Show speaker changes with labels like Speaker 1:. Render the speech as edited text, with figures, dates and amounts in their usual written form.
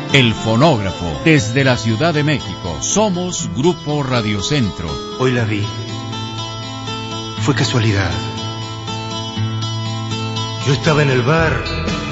Speaker 1: El fonógrafo, desde la Ciudad de México. Somos Grupo Radiocentro.
Speaker 2: Hoy la vi. Fue casualidad. Yo estaba en el bar